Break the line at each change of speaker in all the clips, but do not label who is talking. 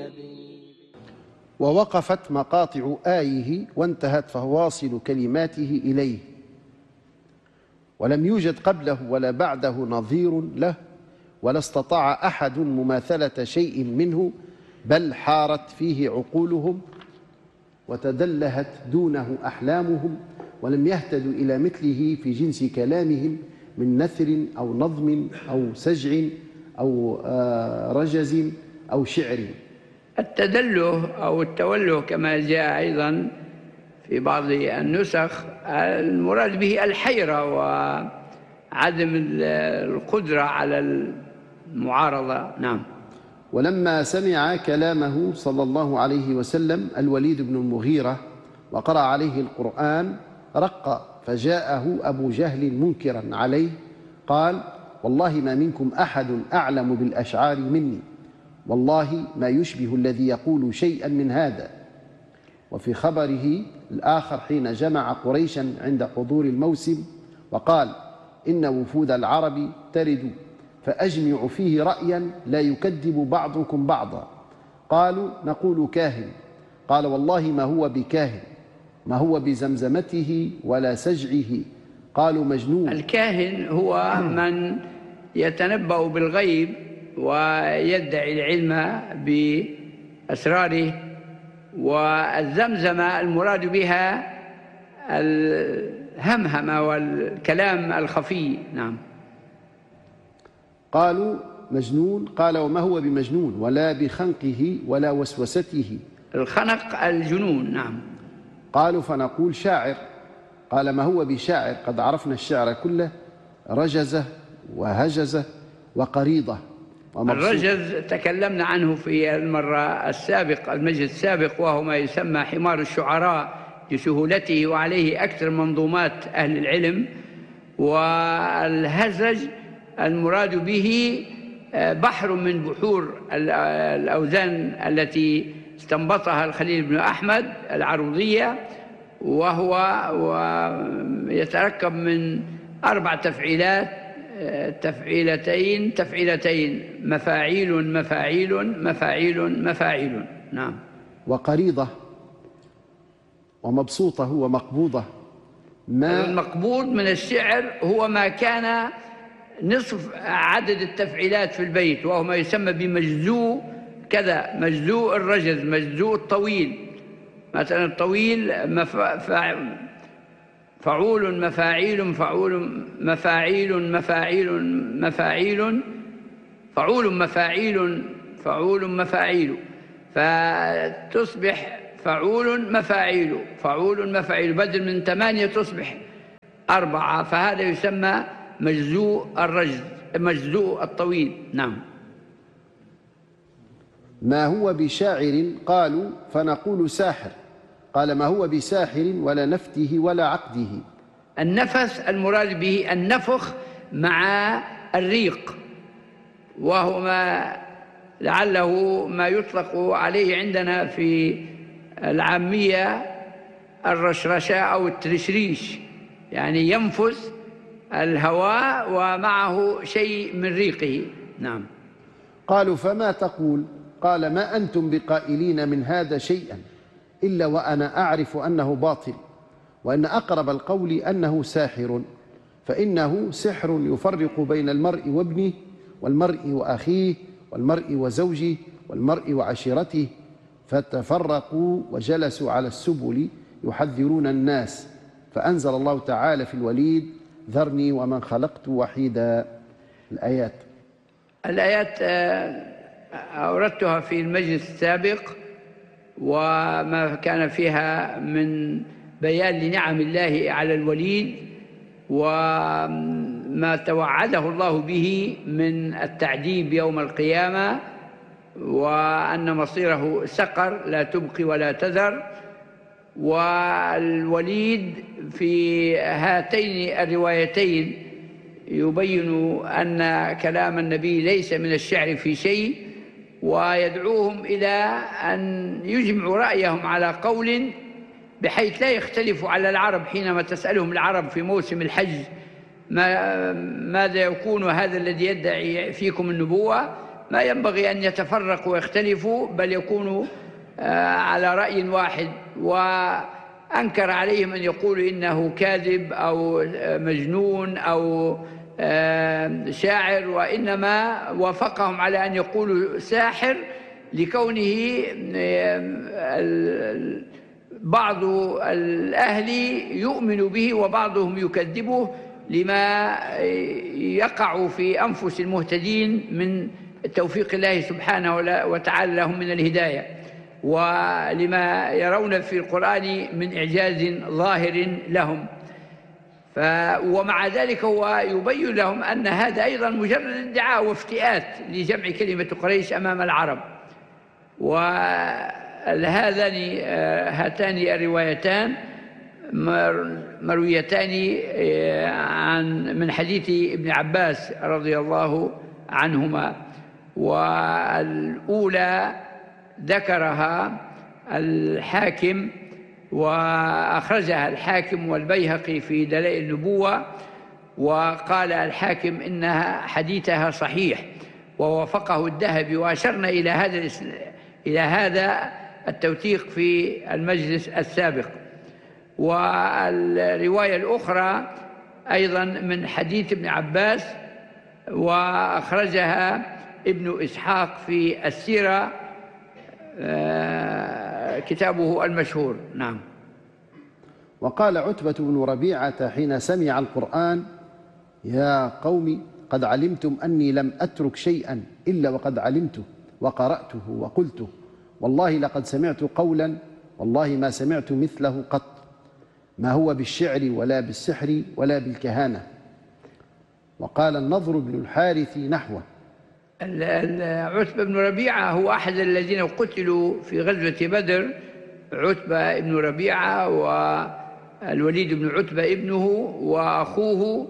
ووقفت مقاطع آيه وانتهت فواصل كلماته إليه، ولم يوجد قبله ولا بعده نظير له، ولا استطاع أحد مماثلة شيء منه، بل حارت فيه عقولهم وتدلهت دونه أحلامهم، ولم يهتدوا إلى مثله في جنس كلامهم من نثر أو نظم أو سجع أو رجز أو شعر.
التدله أو التوله كما جاء أيضا في بعض النسخ المراد به الحيرة وعدم القدرة على المعارضة. نعم.
ولما سمع كلامه صلى الله عليه وسلم الوليد بن المغيرة وقرأ عليه القرآن رق، فجاءه أبو جهل منكرا عليه قال: والله ما منكم أحد أعلم بالأشعار مني، والله ما يشبه الذي يقول شيئا من هذا. وفي خبره الآخر حين جمع قريشا عند حضور الموسم وقال: إن وفود العرب ترد، فأجمع فيه رأيا لا يكذب بعضكم بعضا. قالوا: نقول كاهن. قال: والله ما هو بكاهن، ما هو بزمزمته ولا سجعه. قالوا: مجنون.
الكاهن هو من يتنبأ بالغيب ويدعي العلم بأسراره، والزمزمة المراد بها الهمهمة والكلام الخفي. نعم.
قالوا: مجنون. قال: وما هو بمجنون ولا بخنقه ولا وسوسته.
الخنق الجنون. نعم.
قالوا: فنقول شاعر. قال: ما هو بشاعر، قد عرفنا الشعر كله، رجزه وهجزه وقريضه.
الرجز تكلمنا عنه في المرة السابقة، المجلس السابق، وهو ما يسمى حمار الشعراء لسهولته، وعليه أكثر منظومات أهل العلم. والهزج المراد به بحر من بحور الأوزان التي استنبطها الخليل بن أحمد العروضية، وهو يتركب من 4 تفعيلات: تفعيلتين، مفاعيل مفاعيل مفاعيل مفاعيل. نعم.
وقريضة ومبسوطة ومقبوضة.
المقبوض من الشعر هو ما كان نصف عدد التفعيلات في البيت، وهو ما يسمى بمجزوء كذا، مجزوء الرجز، مجزوء الطويل. مثلا الطويل فعول مفاعيل فعول مفاعيل مفاعيل مفاعيل فعول مفاعيل فعول مفاعيل، فتصبح فعول مفاعيل فعول مفاعيل، بدل من 8 تصبح 4، فهذا يسمى مجزوء الرجز، مجزوء الطويل. نعم.
ما هو بشاعر؟ قالوا: فنقول ساحر. قال: ما هو بساحر ولا نفته ولا عقده.
النفس المراد به النفخ مع الريق، وهو ما لعله ما يطلق عليه عندنا في العامية الرشرشة أو الترشريش، يعني ينفس الهواء ومعه شيء من ريقه. نعم.
قالوا: فما تقول؟ قال: ما أنتم بقائلين من هذا شيئا إلا وأنا أعرف أنه باطل، وأن أقرب القول أنه ساحر، فإنه سحر يفرق بين المرء وابنه، والمرء وأخيه، والمرء وزوجه، والمرء وعشيرته، فتفرقوا وجلسوا على السبل يحذرون الناس، فأنزل الله تعالى في الوليد: ذرني ومن خلقت وحيدا.
الآيات أوردتها في المجلس السابق، وما كان فيها من بيان لنعم الله على الوليد، وما توعده الله به من التعذيب يوم القيامة، وأن مصيره سقر لا تبقي ولا تذر. والوليد في هاتين الروايتين يبين أن كلام النبي ليس من الشعر في شيء، ويدعوهم إلى أن يجمعوا رأيهم على قول بحيث لا يختلفوا على العرب. حينما تسألهم العرب في موسم الحج ماذا يكون هذا الذي يدعي فيكم النبوة، ما ينبغي أن يتفرقوا ويختلفوا، بل يكونوا على رأي واحد. وأنكر عليهم أن يقولوا إنه كاذب أو مجنون أو شاعر، وإنما وافقهم على أن يقولوا ساحر لكونه بعض الأهل يؤمن به وبعضهم يكذبه، لما يقع في أنفس المهتدين من توفيق الله سبحانه وتعالى لهم من الهداية، ولما يرون في القرآن من إعجاز ظاهر لهم. ومع ذلك هو يبين لهم أن هذا أيضا مجرد ادعاء وافتئات لجمع كلمة قريش أمام العرب. هاتان الروايتان مرويتان من حديث ابن عباس رضي الله عنهما. والأولى ذكرها الحاكم وأخرجها الحاكم والبيهقي في دلائل النبوة، وقال الحاكم إنها حديثها صحيح، ووافقه الذهبي، وأشرنا إلى هذا التوثيق في المجلس السابق. والرواية الأخرى أيضا من حديث ابن عباس، وأخرجها ابن إسحاق في السيرة كتابه المشهور. نعم.
وقال عتبة بن ربيعة حين سمع القرآن: يا قوم قد علمتم أني لم أترك شيئا إلا وقد علمته وقرأته وقلته، والله لقد سمعت قولا والله ما سمعت مثله قط، ما هو بالشعر ولا بالسحر ولا بالكهانة. وقال النضر بن الحارث نحوه.
عتبة بن ربيعة هو أحد الذين قتلوا في غزوة بدر. عتبة بن ربيعة والوليد بن عتبة ابنه، وأخوه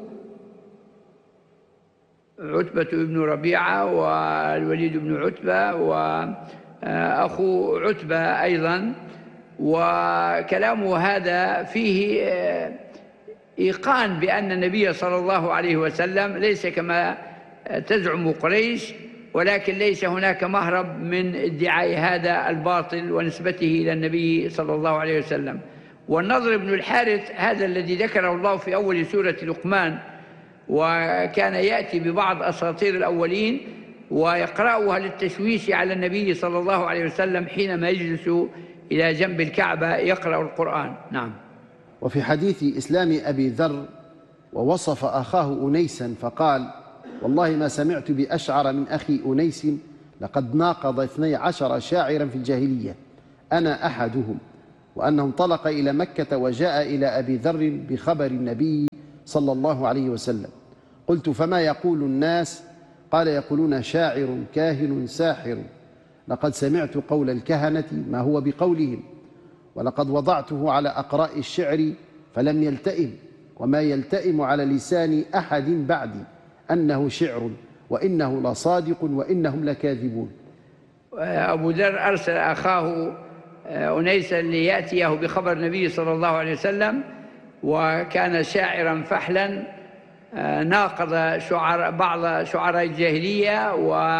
عتبة بن ربيعة والوليد بن عتبة وأخو عتبة أيضا. وكلامه هذا فيه إيقان بأن النبي صلى الله عليه وسلم ليس كما تزعم قريش، ولكن ليس هناك مهرب من ادعاء هذا الباطل ونسبته إلى النبي صلى الله عليه وسلم. والنضر بن الحارث هذا الذي ذكره الله في أول سورة لقمان، وكان يأتي ببعض أساطير الأولين ويقرأها للتشويش على النبي صلى الله عليه وسلم حينما يجلس إلى جنب الكعبة يقرأ القرآن. نعم.
وفي حديث إسلام أبي ذر: ووصف أخاه أنيسا فقال: والله ما سمعت بأشعر من أخي أنيس، لقد ناقض 12 شاعرا في الجاهلية، أنا أحدهم. وأنه انطلق إلى مكة وجاء إلى أبي ذر بخبر النبي صلى الله عليه وسلم. قلت: فما يقول الناس؟ قال: يقولون شاعر كاهن ساحر. لقد سمعت قول الكهنة ما هو بقولهم، ولقد وضعته على أقراء الشعر فلم يلتئم، وما يلتئم على لسان أحد بعدي أنه شعر، وإنه لصادق وإنهم لكاذبون.
أبو ذر أرسل أخاه أنيسا ليأتيه بخبر النبي صلى الله عليه وسلم، وكان شاعرا فحلا ناقض بعض شعراء الجاهلية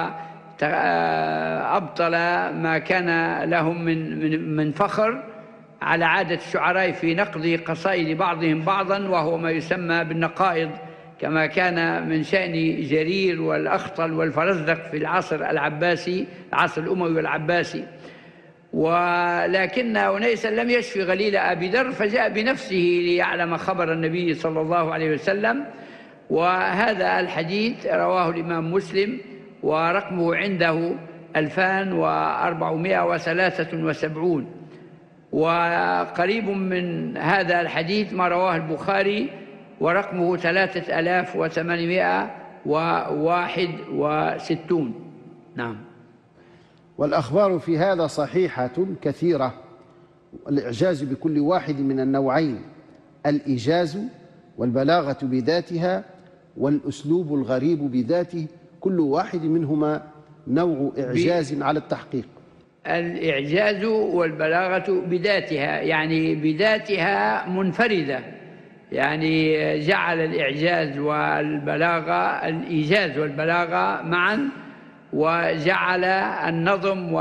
وأبطل ما كان لهم من فخر، على عادة الشعراء في نقض قصائد بعضهم بعضا، وهو ما يسمى بالنقائض، كما كان من شأن جرير والأخطل والفرزدق في العصر العباسي، العصر الأموي والعباسي. ولكن أنيسا لم يشفي غليل أبي ذر، فجاء بنفسه ليعلم خبر النبي صلى الله عليه وسلم. وهذا الحديث رواه الإمام مسلم، ورقمه عنده 2473. وقريب من هذا الحديث ما رواه البخاري، ورقمه 3861. نعم.
والأخبار في هذا صحيحة كثيرة. الإعجاز بكل واحد من النوعين: الإيجاز والبلاغة بذاتها، والأسلوب الغريب بذاته، كل واحد منهما نوع إعجاز على التحقيق.
الإعجاز والبلاغة بذاتها، يعني بذاتها منفردة، يعني جعل الإعجاز والبلاغة، الإيجاز والبلاغة معا وجعل النظم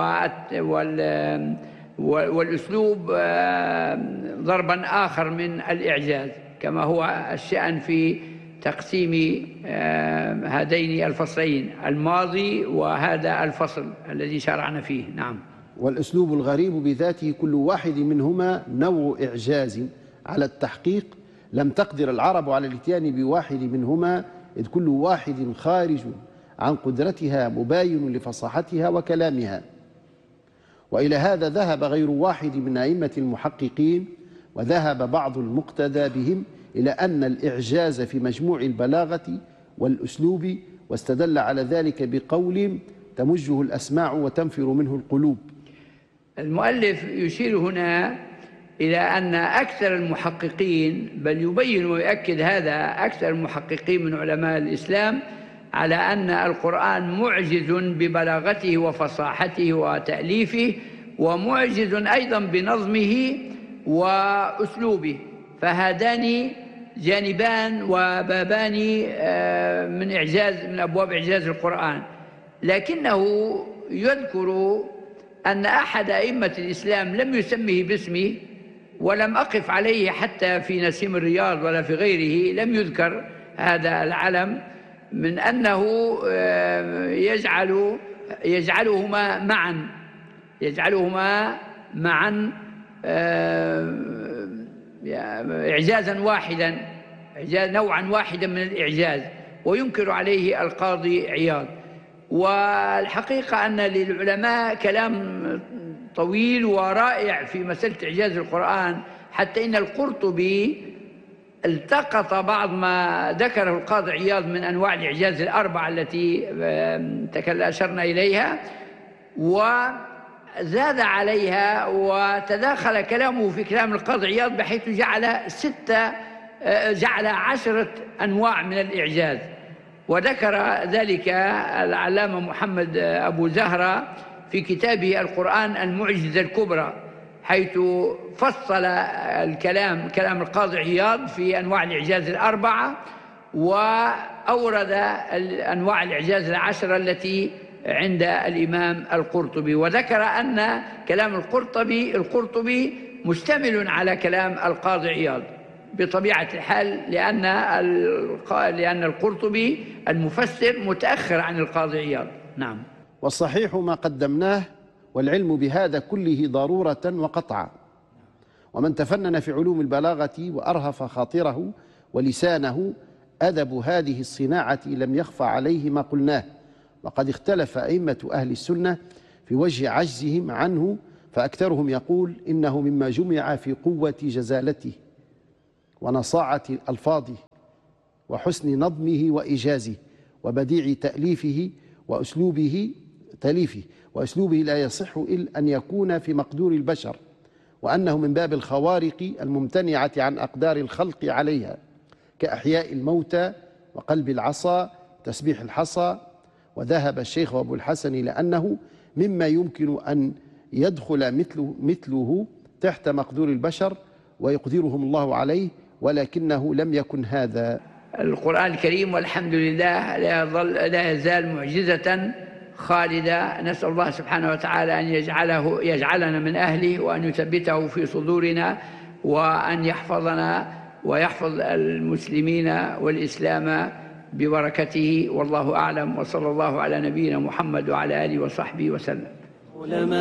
والأسلوب ضربا آخر من الإعجاز، كما هو الشأن في تقسيم هذين الفصلين، الماضي وهذا الفصل الذي شرعنا فيه. نعم.
والأسلوب الغريب بذاته كل واحد منهما نوع إعجاز على التحقيق، لم تقدر العرب على الاتيان بواحد منهما، إذ كل واحد خارج عن قدرتها مباين لفصاحتها وكلامها. وإلى هذا ذهب غير واحد من أئمة المحققين، وذهب بعض المقتدى بهم إلى أن الإعجاز في مجموع البلاغة والأسلوب، واستدل على ذلك بقول تمجه الأسماع وتنفر منه القلوب.
المؤلف يشير هنا إلى أن أكثر المحققين، بل يبين ويؤكد هذا أكثر المحققين من علماء الإسلام، على أن القرآن معجز ببلاغته وفصاحته وتأليفه، ومعجز أيضا بنظمه وأسلوبه، فهذان جانبان وبابان من أبواب إعجاز القرآن. لكنه يذكر أن أحد أئمة الإسلام لم يسمه باسمه، ولم أقف عليه حتى في نسيم الرياض ولا في غيره، لم يذكر هذا العلم، من أنه يجعلهما معا إعجازا واحدا، نوعا واحدا من الإعجاز، وينكر عليه القاضي عياض. والحقيقة أن للعلماء كلام طويل ورائع في مسألة إعجاز القرآن، حتى إن القرطبي التقط بعض ما ذكره القاضي عياض من أنواع الإعجاز الأربعة التي أشرنا إليها، وزاد عليها وتداخل كلامه في كلام القاضي عياض، بحيث جعل 10 أنواع من الإعجاز. وذكر ذلك العلامة محمد أبو زهرة في كتابه القرآن المعجزة الكبرى، حيث فصل كلام القاضي عياض في أنواع الإعجاز الأربعة، وأورد أنواع الإعجاز العشرة التي عند الإمام القرطبي، وذكر أن كلام القرطبي مشتمل على كلام القاضي عياض بطبيعة الحال، لأن القرطبي المفسر متأخر عن القاضي عياض. نعم.
والصحيح ما قدمناه، والعلم بهذا كله ضرورة وقطعا. ومن تفنن في علوم البلاغة وأرهف خاطره ولسانه أدب هذه الصناعة لم يخفى عليه ما قلناه. وقد اختلف أئمة أهل السنة في وجه عجزهم عنه، فأكثرهم يقول إنه مما جمع في قوة جزالته ونصاعة ألفاظه وحسن نظمه وإيجازه وبديع تأليفه وأسلوبه لا يصح إلا أن يكون في مقدور البشر، وأنه من باب الخوارق الممتنعة عن أقدار الخلق عليها، كأحياء الموتى وقلب العصا تسبيح الحصى. وذهب الشيخ أبو الحسن إلى أنه مما يمكن أن يدخل مثله تحت مقدور البشر ويقدرهم الله عليه، ولكنه لم يكن هذا.
القرآن الكريم والحمد لله لا يزال معجزة خالدة، نسأل الله سبحانه وتعالى أن يجعلنا من أهله، وأن يثبته في صدورنا، وأن يحفظنا ويحفظ المسلمين والإسلام ببركته. والله أعلم، وصلى الله على نبينا محمد وعلى آله وصحبه وسلم.